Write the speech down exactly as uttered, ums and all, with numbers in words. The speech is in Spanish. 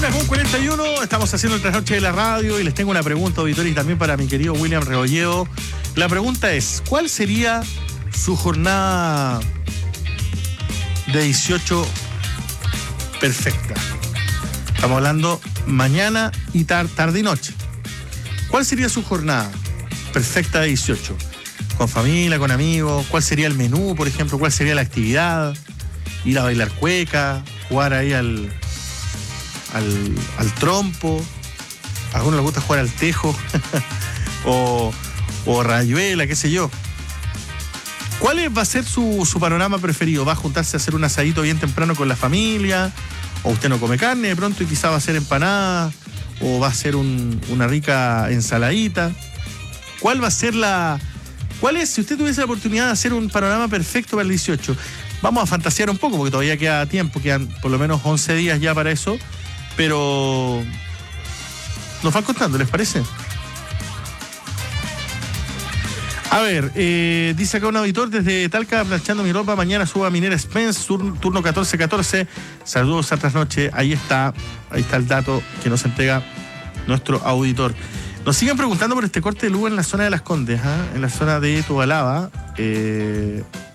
Una con cuarenta y uno, estamos haciendo el trasnoche de la radio y les tengo una pregunta, auditorio, y también para mi querido William Rebolledo. La pregunta es, ¿cuál sería su jornada de dieciocho perfecta? Estamos hablando mañana y tar- tarde y noche. ¿Cuál sería su jornada perfecta de dieciocho? ¿Con familia, con amigos? ¿Cuál sería el menú, por ejemplo? ¿Cuál sería la actividad? ¿Ir a bailar cueca? ¿Jugar ahí al... Al, al trompo? A algunos les gusta jugar al tejo o, o rayuela, qué sé yo. ¿Cuál es, va a ser su, su panorama preferido? ¿Va a juntarse a hacer un asadito bien temprano con la familia? ¿O usted no come carne de pronto y quizá va a hacer empanada? ¿O va a ser un, una rica ensaladita? ¿Cuál va a ser la... ¿Cuál es, si usted tuviese la oportunidad de hacer un panorama perfecto para el dieciocho? Vamos a fantasear un poco porque todavía queda tiempo, quedan por lo menos once días ya para eso. Pero nos van contando, ¿les parece? A ver, eh, dice acá un auditor desde Talca, planchando mi ropa, mañana subo a Minera Spence, turno, turno catorce catorce. Saludos a trasnoche, ahí está, ahí está el dato que nos entrega nuestro auditor. Nos siguen preguntando por este corte de luz en la zona de Las Condes, ¿eh? En la zona de Tobalaba. Eh,